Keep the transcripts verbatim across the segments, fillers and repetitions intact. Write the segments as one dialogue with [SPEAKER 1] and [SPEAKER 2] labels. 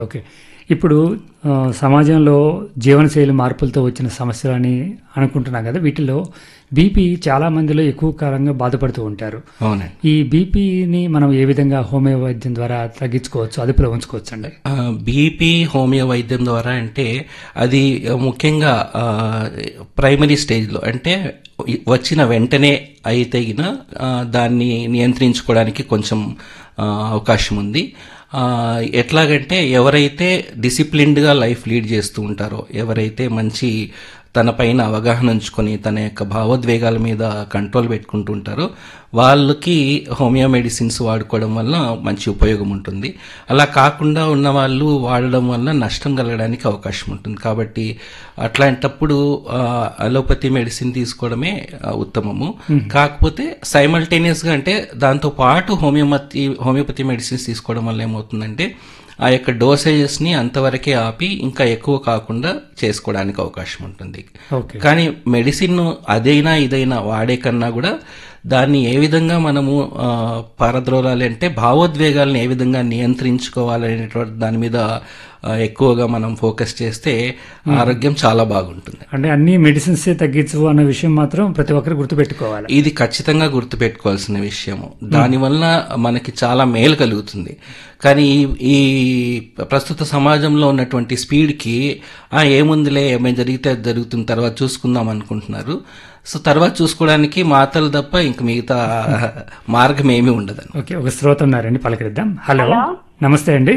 [SPEAKER 1] Okay. ఇప్పుడు ఆహ్, సమాజంలో జీవనశైలి మార్పులతో వచ్చిన సమస్యలని అనుకుంటున్నాం గదా! వీటిలో బీపీ చాలా మందిలో ఎక్కువ కాలంగా బాధపడుతూ ఉంటారు.
[SPEAKER 2] అవునండి.
[SPEAKER 1] ఈ బీపీని మనం ఏ విధంగా హోమియో వైద్యం ద్వారా తగ్గించుకోవచ్చు, అదుపులో ఉంచుకోవచ్చండి?
[SPEAKER 2] ఆహ్, బీపీ హోమియో వైద్యం ద్వారా అంటే అది ముఖ్యంగా ఆహ్, ప్రైమరీ స్టేజ్‌లో అంటే వచ్చిన వెంటనే అయితే గిన ఆహ్, దాన్ని నియంత్రించుకోవడానికి కొంచెం ఆహ్, అవకాశం ఉంది. ఆహ్, ఎట్లాగంటే ఎవరైతే డిసిప్లిన్డ్‌గా లైఫ్ లీడ్ చేస్తూ ఉంటారో, ఎవరైతే మంచి తన పైన అవగాహన ఉంచుకొని తన యొక్క భావోద్వేగాల మీద కంట్రోల్ పెట్టుకుంటూ ఉంటారో వాళ్ళకి హోమియో మెడిసిన్స్ వాడుకోవడం వల్ల మంచి ఉపయోగం ఉంటుంది. అలా కాకుండా ఉన్న వాళ్ళు వాడడం వల్ల నష్టం కలగడానికి అవకాశం ఉంటుంది. కాబట్టి అట్లాంటప్పుడు అలోపతి మెడిసిన్ తీసుకోవడమే ఆ, ఉత్తమము. కాకపోతే సైమల్టేనియస్గా అంటే దాంతో పాటు హోమియోపతి హోమియోపతి మెడిసిన్స్ తీసుకోవడం వల్ల ఏమవుతుందంటే ఆ యొక్క డోసేజెస్ని అంతవరకే ఆపి ఇంకా ఎక్కువ కాకుండా చేసుకోవడానికి అవకాశం ఉంటుంది.
[SPEAKER 1] ఓకే.
[SPEAKER 2] కానీ మెడిసిన్ అదైనా ఇదైనా వాడే కన్నా కూడా దాన్ని ఏ విధంగా మనము ఆ, పారద్రోలాలి అంటే భావోద్వేగాలను ఏ విధంగా నియంత్రించుకోవాలనేటువంటి దాని మీద ఆ, ఎక్కువగా మనం ఫోకస్ చేస్తే ఆరోగ్యం చాలా బాగుంటుంది.
[SPEAKER 1] అంటే అన్ని మెడిసిన్సే తగ్గించు అన్న విషయం మాత్రం ప్రతి ఒక్కరు గుర్తుపెట్టుకోవాలి.
[SPEAKER 2] ఇది ఖచ్చితంగా గుర్తుపెట్టుకోవాల్సిన విషయము. దానివల్ల మనకి చాలా మేలు కలుగుతుంది. కానీ ఈ ఈ ప్రస్తుత సమాజంలో ఉన్నటువంటి స్పీడ్కి ఆ ఏముందిలే ఏమైనా జరిగితే అది జరుగుతుంది తర్వాత చూసుకుందాం అనుకుంటున్నారు. సో తర్వాత చూసుకోవడానికి మాటలు తప్ప ఇంక మిగతా మార్గం ఏమీ ఉండదు.
[SPEAKER 1] ఓకే. ఒక శ్రోత ఉన్నారండి, పలకరిద్దాం. Hello,
[SPEAKER 3] hello.
[SPEAKER 1] నమస్తే అండి.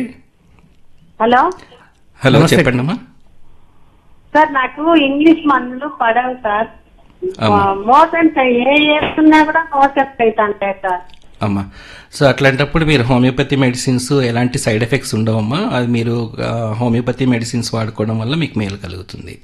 [SPEAKER 3] హలో
[SPEAKER 2] హలో,
[SPEAKER 1] నమస్తే.
[SPEAKER 2] చెప్పండి అమ్మా.
[SPEAKER 3] సార్, నాకు ఇంగ్లీష్ మందులు పడవు సార్.
[SPEAKER 2] అమ్మా.
[SPEAKER 3] మోషన్స్ ఏ వేస్తున్నా కూడా మోషన్స్ అవుతాయి సార్.
[SPEAKER 2] అమ్మా, సో అట్లాంటప్పుడు మీరు హోమియోపతి మెడిసిన్స్ ఎలాంటి సైడ్ ఎఫెక్ట్స్ ఉండవమ్మా. అది మీరు ఆ, హోమియోపతి మెడిసిన్స్ వాడుకోవడం వల్ల మీకు మేలు కలుగుతుంది.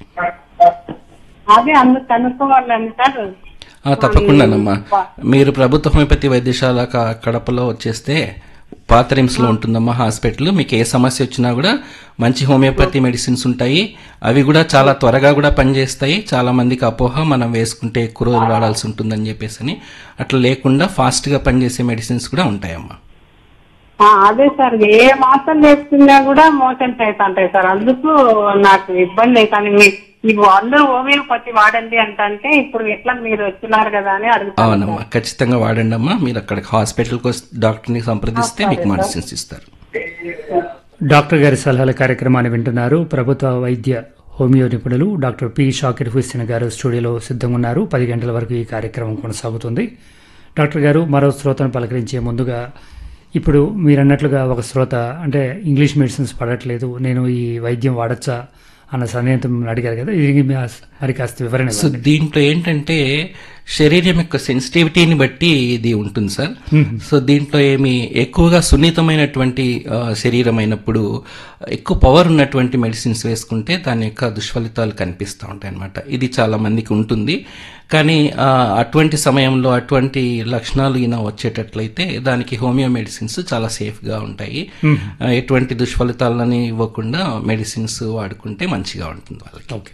[SPEAKER 3] అదే అందుకు కనుక్కోవాలని సార్.
[SPEAKER 2] ఆ, తప్పకుండానమ్మా. మీరు ప్రభుత్వ హోమియోపతి వైద్యశాల క- కడపలో వచ్చేస్తే పాతరిమ్స్లో ఉంటుందమ్మా హాస్పిటల్. మీకు ఏ సమస్య వచ్చినా కూడా మంచి హోమియోపతి మెడిసిన్స్ ఉంటాయి. అవి కూడా చాలా త్వరగా కూడా పనిచేస్తాయి. చాలా మందికి అపోహ మనం వేసుకుంటే ఎక్కువ రోజులు వాడాల్సి ఉంటుందని చెప్పేసి అని. అట్లా లేకుండా ఫాస్ట్గా పనిచేసే మెడిసిన్స్ కూడా ఉంటాయమ్మా.
[SPEAKER 3] ఆ, అదే సార్, ఏ మాసం వేస్తున్నా కూడా మోషన్స్ అవుతాయి సార్. అందుకు నాకు ఇబ్బంది అవుతాను. మీ- మీకు అందరూ హోమియోపతి వాడండి అంటే ఇప్పుడు ఎట్లా మీరు వచ్చినారు కదా అని అడుగుతాను
[SPEAKER 2] అవునమ్మా,
[SPEAKER 3] సార్.
[SPEAKER 2] ఖచ్చితంగా వాడండి అమ్మా. మీరు అక్కడికి హాస్పిటల్కి వస్తే డాక్టర్ని సంప్రదిస్తే మీకు మెడిసిన్స్ ఇస్తారు.
[SPEAKER 1] డాక్టర్ గారి సలహాల కార్యక్రమాన్ని వింటున్నారు. ప్రభుత్వ వైద్య హోమియో నిపుణులు డాక్టర్ పి షాకిర్ హుస్సేన్ గారు స్టూడియోలో సిద్ధంగా ఉన్నారు. పది గంటల వరకు ఈ కార్యక్రమం కొనసాగుతుంది. డాక్టర్ గారు, మరో శ్రోతను పలకరించే ముందుగా, ఇప్పుడు మీరు అన్నట్లుగా ఒక శ్రోత అంటే ఇంగ్లీష్ మెడిసిన్స్ పడట్లేదు, నేను ఈ వైద్యం వాడచ్చా అన్న సందేహంతో మిమ్మల్ని అడిగారు కదా, ఇది మీ ఆస్- మరి కాస్త వివరణ
[SPEAKER 2] సో
[SPEAKER 1] ఇవ్వండి.
[SPEAKER 2] దీంట్లో ఏంటంటే శరీరం యొక్క సెన్సిటివిటీని బట్టి ఇది ఉంటుంది సార్. సో దీంట్లో ఏమి ఎక్కువగా సున్నితమైనటువంటి ఆ, శరీరం అయినప్పుడు ఎక్కువ పవర్ ఉన్నటువంటి మెడిసిన్స్ వేసుకుంటే దాని యొక్క దుష్ఫలితాలు కనిపిస్తూ ఉంటాయి అన్నమాట. ఇది చాలా మందికి ఉంటుంది. కానీ ఆ, అటువంటి సమయంలో అటువంటి లక్షణాలు ఈయన వచ్చేటట్లయితే దానికి హోమియో మెడిసిన్స్ చాలా సేఫ్గా ఉంటాయి. ఆ, ఎటువంటి దుష్ఫలితాలని ఇవ్వకుండా మెడిసిన్స్ వాడుకుంటే మంచిగా ఉంటుంది వాళ్ళకి.
[SPEAKER 1] ఓకే.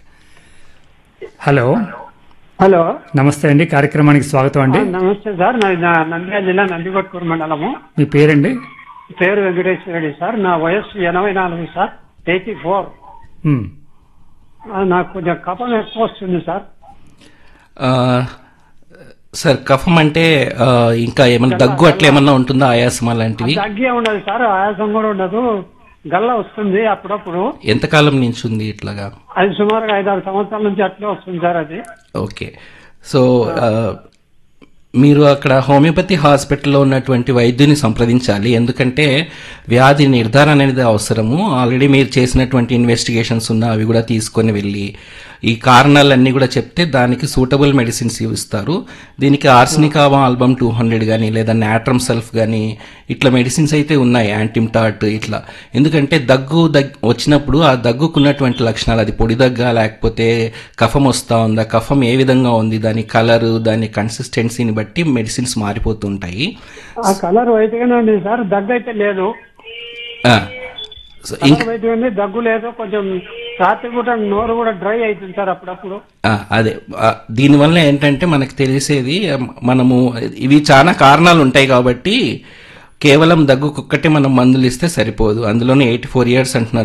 [SPEAKER 1] హలో,
[SPEAKER 4] హలో,
[SPEAKER 1] నమస్తే అండి, కార్యక్రమానికి స్వాగతం అండి.
[SPEAKER 4] ఆ, నమస్తే సార్. నాది నా నంద్యాల జిల్లా నందికొట్కూరు మండలము.
[SPEAKER 1] మీ పేరండి?
[SPEAKER 4] పేరు వెంకటేశ్వర రెడ్డి సార్. నా వయస్సు ఎనభై నాలుగు సార్, ఎయిటీ ఫోర్.
[SPEAKER 1] ఉమ్.
[SPEAKER 4] నాకు కొంచెం కఫం ఎక్కువ వస్తుంది సార్.
[SPEAKER 2] ఆ, సార్ కఫం అంటే ఆ, ఇంకా ఏమన్నా దగ్గు అట్లా ఏమన్నా ఉంటుందా, ఆయాసం అలాంటివి?
[SPEAKER 4] తగ్గే ఉండదు సార్, ఆయాసం కూడా ఉండదు. గల్ల వస్తుంది అప్పుడప్పుడు.
[SPEAKER 2] ఎంతకాలం నుంచి ఉంది ఇట్లాగా?
[SPEAKER 4] అది సుమారుగా ఐదారు సంవత్సరాల నుంచి అట్లే వస్తుంది సార్ అది.
[SPEAKER 2] ఓకే. సో ఆ, మీరు అక్కడ హోమియోపతి హాస్పిటల్లో ఉన్నటువంటి వైద్యుని సంప్రదించాలి. ఎందుకంటే వ్యాధి నిర్ధారణ అనేది అవసరము. ఆల్రెడీ మీరు చేసినటువంటి ఇన్వెస్టిగేషన్స్ ఉన్నా అవి కూడా తీసుకొని వెళ్ళి ఈ కారణాలన్నీ కూడా చెప్తే దానికి సూటబుల్ మెడిసిన్స్ ఇస్తారు. దీనికి ఆర్సినికావా ఆల్బమ్ టూ హండ్రెడ్ కానీ లేదా నాట్రమ్ సెల్ఫ్ కానీ ఇట్లా మెడిసిన్స్ అయితే ఉన్నాయి, యాంటిమ్టాట్ ఇట్లా. ఎందుకంటే దగ్గు దగ్ వచ్చినప్పుడు ఆ దగ్గుకున్నటువంటి లక్షణాలు, అది పొడి దగ్గ లేకపోతే కఫం వస్తూ ఉందా, కఫం ఏ విధంగా ఉంది, దాని కలరు దాని కన్సిస్టెన్సీని బట్టి మెడిసిన్స్ మారిపోతుంటాయి.
[SPEAKER 4] ఆ కలర్ వైట్ గానే ఉంది సార్, దగ్గు అయితే లేదు.
[SPEAKER 2] ఆ, సో ఇంకా
[SPEAKER 4] కలర్ వైట్ గానే, దగ్గు లేదు. కొంచెం రాత్రి కూడా నోరు కూడా డ్రై అవుతుంది సార్ అప్పుడప్పుడు.
[SPEAKER 2] ఆ, అదే ఆ, దీనివల్ల ఏంటంటే మనకు తెలిసేది ఆ, మనము ఇవి చాలా కారణాలు ఉంటాయి కాబట్టి కేవలం దగ్గుకొక్కటే మనం మందులు ఇస్తే సరిపోదు. అందులోనే ఎయిటీ ఫోర్ ఇయర్స్ అంటున్నారు